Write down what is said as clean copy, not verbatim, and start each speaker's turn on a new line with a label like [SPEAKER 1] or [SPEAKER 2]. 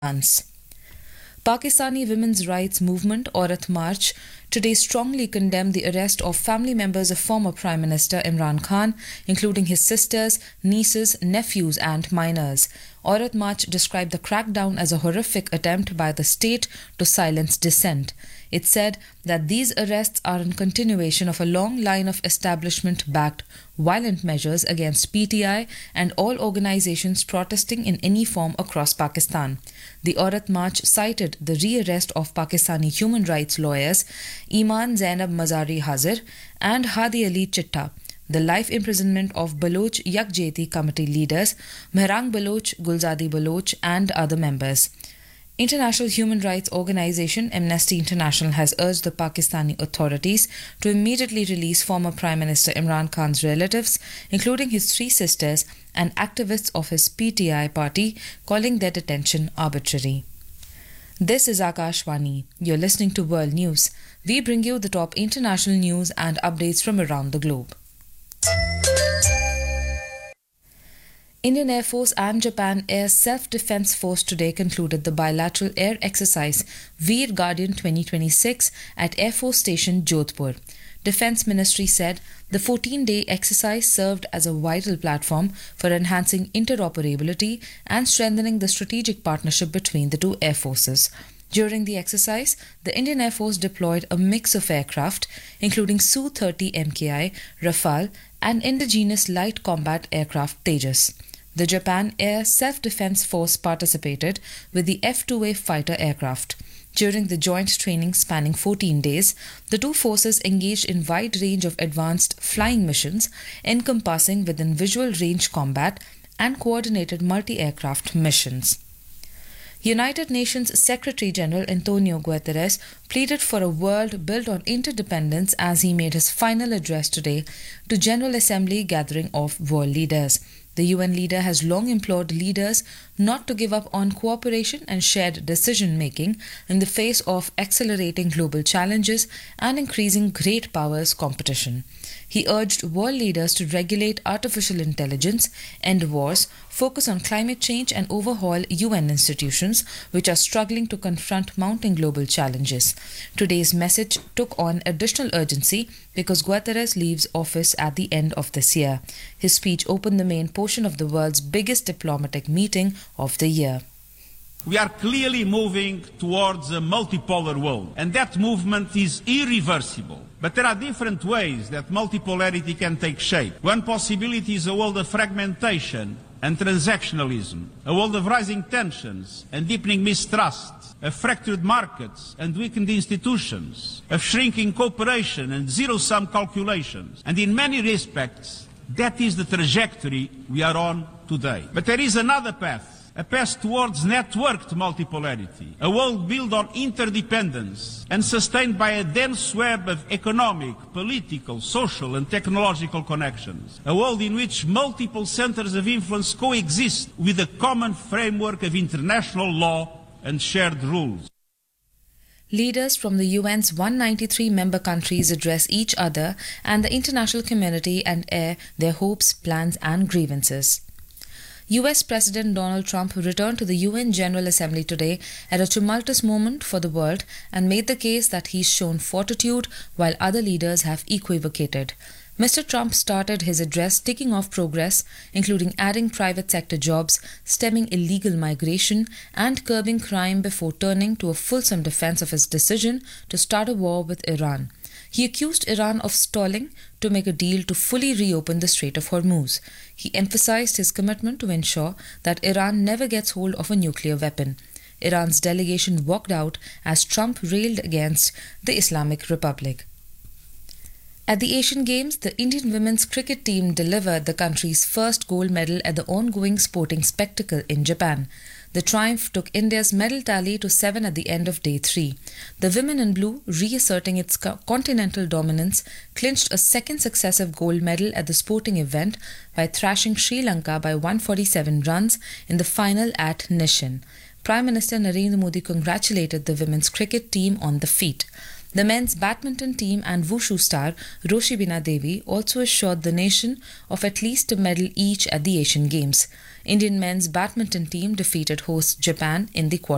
[SPEAKER 1] dance. Pakistani women's rights movement Aurat March today strongly condemned the arrest of family members of former Prime Minister Imran Khan, including his sisters, nieces, nephews and minors. Aurat March described the crackdown as a horrific attempt by the state to silence dissent. It said that these arrests are in continuation of a long line of establishment-backed violent measures against PTI and all organizations protesting in any form across Pakistan. The Aurat March cited the rearrest of Pakistani human rights lawyers Iman Zainab Mazari Hazir and Hadi Ali Chitta, the life imprisonment of Baloch Yakjehti Committee leaders Mehrang Baloch, Gulzadi Baloch and other members. International human rights organization Amnesty International has urged the Pakistani authorities to immediately release former Prime Minister Imran Khan's relatives, including his three sisters and activists of his PTI party, calling their detention arbitrary. This is Akashvani. You're listening to World News. We bring you the top international news and updates from around the globe. Indian Air Force and Japan Air Self-Defense Force today concluded the bilateral air exercise Veer Guardian 2026 at Air Force Station Jodhpur. Defence Ministry said the 14-day exercise served as a vital platform for enhancing interoperability and strengthening the strategic partnership between the two air forces. During the exercise, the Indian Air Force deployed a mix of aircraft, including Su-30 MKI, Rafale, and indigenous light combat aircraft Tejas. The Japan Air Self-Defense Force participated with the F-2A fighter aircraft. During the joint training spanning 14 days, the two forces engaged in wide range of advanced flying missions encompassing within visual range combat and coordinated multi-aircraft missions. United Nations Secretary-General Antonio Guterres pleaded for a world built on interdependence as he made his final address today to General Assembly gathering of world leaders. The UN leader has long implored leaders not to give up on cooperation and shared decision-making in the face of accelerating global challenges and increasing great powers competition. He urged world leaders to regulate artificial intelligence, end wars, focus on climate change and overhaul UN institutions which are struggling to confront mounting global challenges. Today's message took on additional urgency because Guterres leaves office at the end of this year. His speech opened the main portion of the world's biggest diplomatic meeting of the year.
[SPEAKER 2] We are clearly moving towards a multipolar world, and that movement is irreversible. But there are different ways that multipolarity can take shape. One possibility is a world of fragmentation and transactionalism, a world of rising tensions and deepening mistrust, of fractured markets and weakened institutions, of shrinking cooperation and zero-sum calculations. And in many respects, that is the trajectory we are on today. But there is another path. A path towards networked multipolarity, a world built on interdependence and sustained by a dense web of economic, political, social and technological connections. A world in which multiple centers of influence coexist with a common framework of international law and shared rules.
[SPEAKER 1] Leaders from the UN's 193 member countries address each other and the international community and air their hopes, plans and grievances. US President Donald Trump returned to the UN General Assembly today at a tumultuous moment for the world and made the case that he's shown fortitude while other leaders have equivocated. Mr. Trump started his address ticking off progress, including adding private sector jobs, stemming illegal migration, and curbing crime before turning to a fulsome defense of his decision to start a war with Iran. He accused Iran of stalling to make a deal to fully reopen the Strait of Hormuz. He emphasized his commitment to ensure that Iran never gets hold of a nuclear weapon. Iran's delegation walked out as Trump railed against the Islamic Republic. At the Asian Games, the Indian women's cricket team delivered the country's first gold medal at the ongoing sporting spectacle in Japan. The triumph took India's medal tally to 7 at the end of day 3. The women in blue, reasserting its continental dominance, clinched a second successive gold medal at the sporting event by thrashing Sri Lanka by 147 runs in the final at Nishin. Prime Minister Narendra Modi congratulated the women's cricket team on the feat. The men's badminton team and wushu star Roshibina Devi also assured the nation of at least a medal each at the Asian Games. Indian men's badminton team defeated host Japan in the quarter.